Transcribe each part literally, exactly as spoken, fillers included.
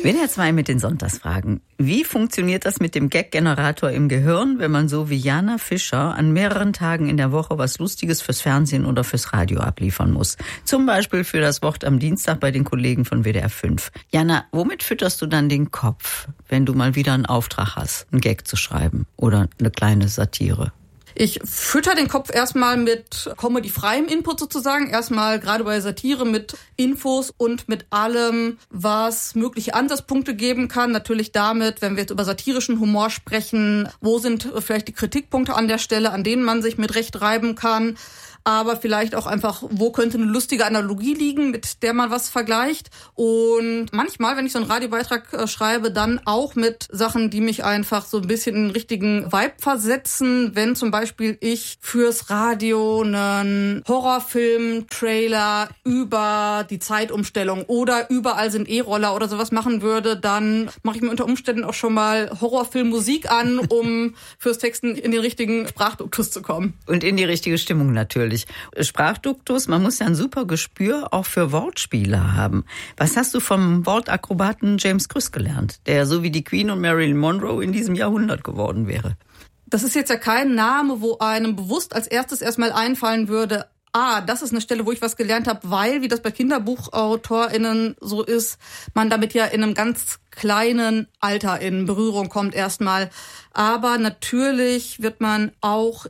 W D R zwei mit den Sonntagsfragen. Wie funktioniert das mit dem Gag-Generator im Gehirn, wenn man so wie Jana Fischer an mehreren Tagen in der Woche was Lustiges fürs Fernsehen oder fürs Radio abliefern muss? Zum Beispiel für das Wort am Dienstag bei den Kollegen von W D R fünf. Jana, womit fütterst du dann den Kopf, wenn du mal wieder einen Auftrag hast, einen Gag zu schreiben oder eine kleine Satire? Ich fütter den Kopf erstmal mit comedy-freiem Input sozusagen. Erstmal gerade bei Satire mit Infos und mit allem, was mögliche Ansatzpunkte geben kann. Natürlich damit, wenn wir jetzt über satirischen Humor sprechen, wo sind vielleicht die Kritikpunkte an der Stelle, an denen man sich mit Recht reiben kann. Aber vielleicht auch einfach, wo könnte eine lustige Analogie liegen, mit der man was vergleicht. Und manchmal, wenn ich so einen Radiobeitrag äh, schreibe, dann auch mit Sachen, die mich einfach so ein bisschen in den richtigen Vibe versetzen. Wenn zum Beispiel ich fürs Radio einen Horrorfilm-Trailer über die Zeitumstellung oder überall sind E-Roller oder sowas machen würde, dann mache ich mir unter Umständen auch schon mal Horrorfilmmusik an, um fürs Texten in den richtigen Sprachduktus zu kommen. Und in die richtige Stimmung natürlich. Sprachduktus, man muss ja ein super Gespür auch für Wortspiele haben. Was hast du vom Wortakrobaten James Krüss gelernt, der so wie die Queen und Marilyn Monroe in diesem Jahrhundert geworden wäre? Das ist jetzt ja kein Name, wo einem bewusst als erstes erstmal einfallen würde, ah, das ist eine Stelle, wo ich was gelernt habe, weil, wie das bei KinderbuchautorInnen so ist, man damit ja in einem ganz kleinen Alter in Berührung kommt erstmal. Aber natürlich wird man auch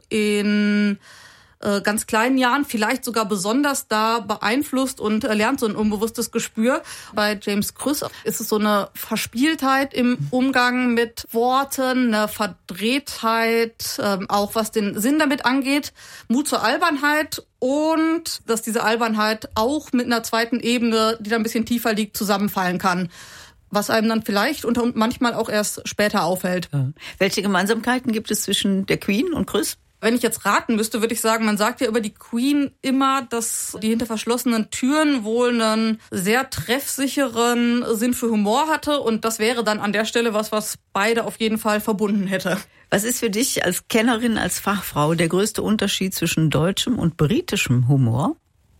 in ganz kleinen Jahren, vielleicht sogar besonders da beeinflusst und lernt so ein unbewusstes Gespür. Bei James Krüss ist es so eine Verspieltheit im Umgang mit Worten, eine Verdrehtheit, auch was den Sinn damit angeht, Mut zur Albernheit und dass diese Albernheit auch mit einer zweiten Ebene, die da ein bisschen tiefer liegt, zusammenfallen kann. Was einem dann vielleicht und manchmal auch erst später auffällt. Ja. Welche Gemeinsamkeiten gibt es zwischen der Queen und Krüss? Wenn ich jetzt raten müsste, würde ich sagen, man sagt ja über die Queen immer, dass die hinter verschlossenen Türen wohl einen sehr treffsicheren Sinn für Humor hatte. Und das wäre dann an der Stelle was, was beide auf jeden Fall verbunden hätte. Was ist für dich als Kennerin, als Fachfrau der größte Unterschied zwischen deutschem und britischem Humor?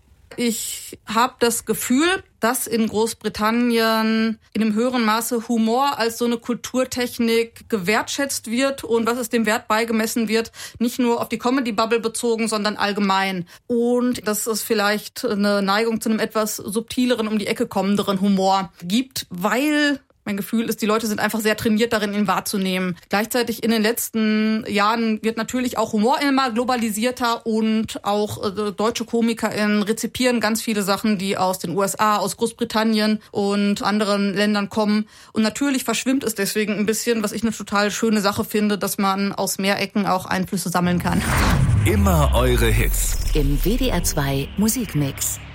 Ich habe das Gefühl, dass in Großbritannien in einem höheren Maße Humor als so eine Kulturtechnik gewertschätzt wird und was es dem Wert beigemessen wird, nicht nur auf die Comedy-Bubble bezogen, sondern allgemein. Und dass es vielleicht eine Neigung zu einem etwas subtileren, um die Ecke kommenderen Humor gibt, weil mein Gefühl ist, die Leute sind einfach sehr trainiert darin, ihn wahrzunehmen. Gleichzeitig in den letzten Jahren wird natürlich auch Humor immer globalisierter und auch äh, deutsche KomikerInnen rezipieren ganz viele Sachen, die aus den U S A, aus Großbritannien und anderen Ländern kommen. Und natürlich verschwimmt es deswegen ein bisschen, was ich eine total schöne Sache finde, dass man aus mehr Ecken auch Einflüsse sammeln kann. Immer eure Hits. Im W D R zwei Musikmix.